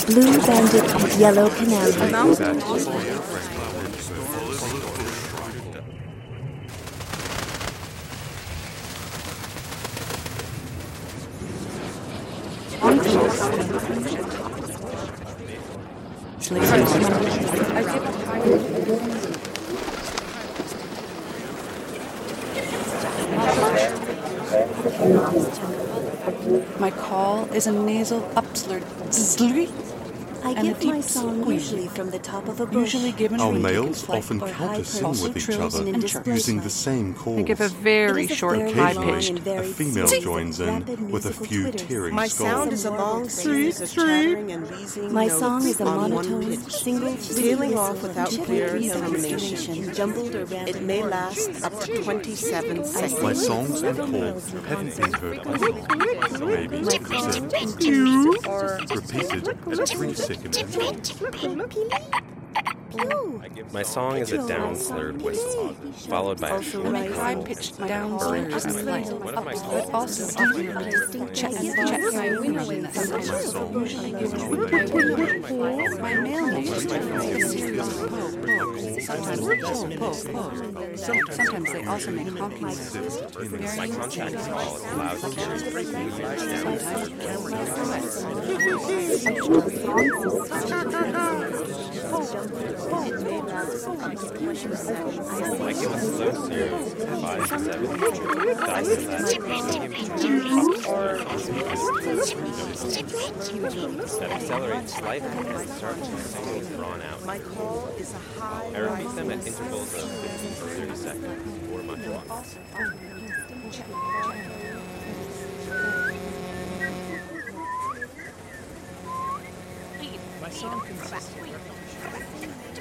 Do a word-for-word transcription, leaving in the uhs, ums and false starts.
Blue banded yellow canary. My call is a nasal upslurred zlui. I And give a my deep song squeak. usually from the top of a bush. Usually given Our to males flight often or high counter-sing pitch with each trills other, and displays using the light. same chords. I give a very It is a short very high long Occasionally, and pitched. a very female serious, joins in rapid with a musical few twitters. tearing My skulls. sound is a long series of chattering and wheezing My notes song is a on one monotone, pitch, single, tailing off without clear termination, termination. jumbled or rampant It may chords. last up to twenty-seven seconds. My songs and Several chords males in haven't concert. been heard before. Maybe My because song they're includes repeated at three second intervals. My song is a down-slurred whistle, followed by a Also short right. High call. pitched down Burn slurs to and the light. middle. One of my But calls also is check, check, check. My male name is a series of po, po. Sometimes po, po, po. Sometimes they also make honking noises. My Very contact call is loud and carries I give a slow series of five to seven dice of that accelerate slightly and start to sing drawn out. My call is a high. I repeat them at intervals of fifteen to thirty seconds or much longer. My song consists of